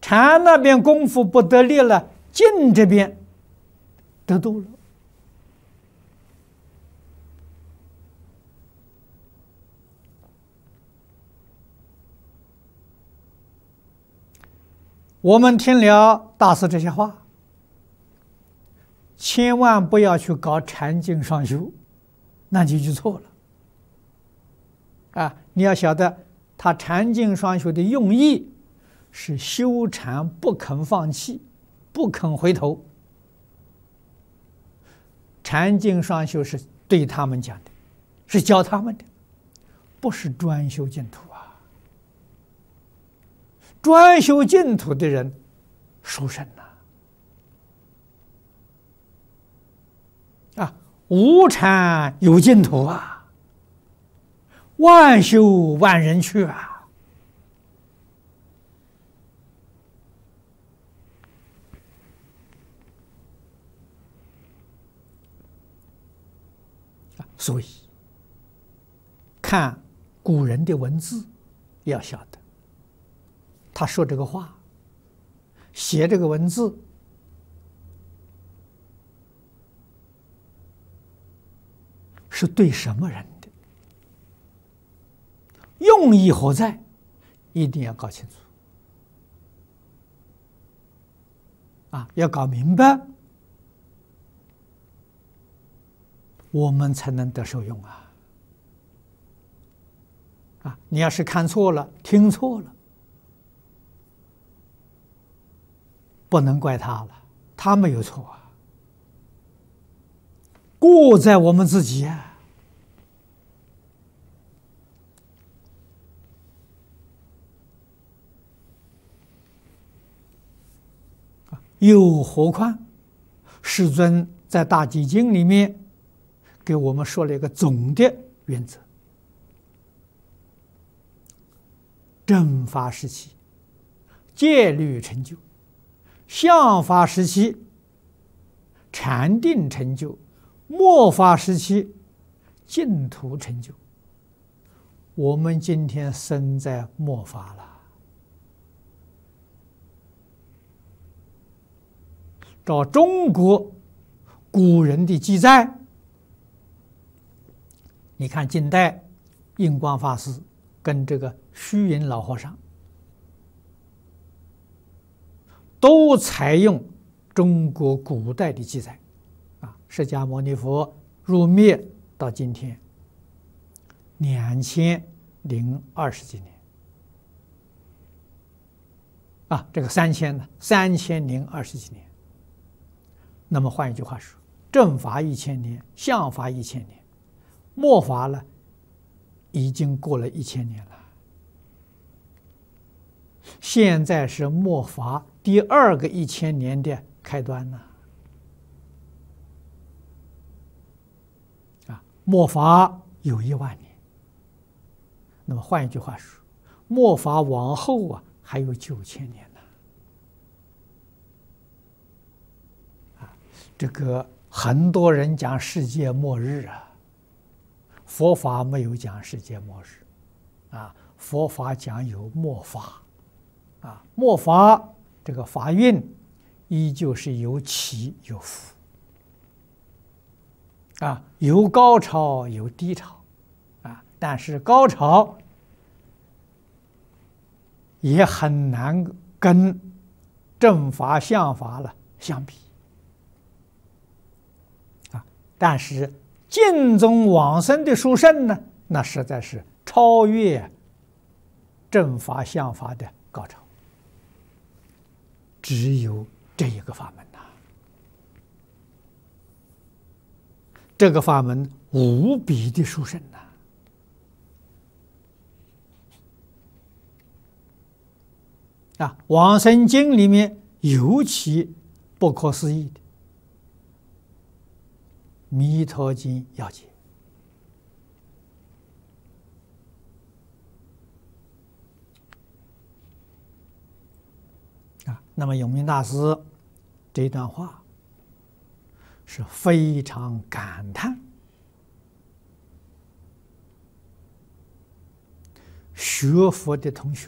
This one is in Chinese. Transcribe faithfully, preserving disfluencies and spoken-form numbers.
禅那边功夫不得力了，静这边得度了。我们听了大师这些话，千万不要去搞禅净双修，那就就错了。啊，你要晓得，他禅净双修的用意是修禅不肯放弃，不肯回头。禅净双修是对他们讲的，是教他们的，不是专修净土啊。专修净土的人殊胜呐！啊，无禅有净土啊，万修万人去啊！所以看古人的文字，要晓得。他说这个话，写这个文字，是对什么人的？用意何在？一定要搞清楚啊！要搞明白，我们才能得受用啊！啊，你要是看错了，听错了，不能怪他了，他没有错啊，过在我们自己啊。又何况，世尊在《大集经》里面给我们说了一个总的原则：正法时期，戒律成就；相法时期，禅定成就；末法时期，净土成就。我们今天生在末法了。照中国古人的记载，你看近代印光法师跟这个虚云老和尚都采用中国古代的记载啊，释迦牟尼佛入灭到今天两千零二十几年啊，这个三千呢，三千零二十几年。那么换一句话说，正法一千年，相法一千年，末法呢，已经过了一千年了。现在是末法第二个一千年的开端呢。啊，末法有一万年。那么换一句话说，末法往后啊，还有九千年。这个很多人讲世界末日啊，佛法没有讲世界末日，啊，佛法讲有末法，啊，末法这个法运依旧是有起有伏，啊，有高潮有低潮，啊，但是高潮也很难跟正法相法了相比。但是净宗往生的殊胜呢，那实在是超越正法相法的高潮，只有这一个法门呐、啊。这个法门无比的殊胜呐、啊！啊，《往生经》里面尤其不可思议的。弥陀经要解啊，那么永明大师这段话是非常感叹学佛的同学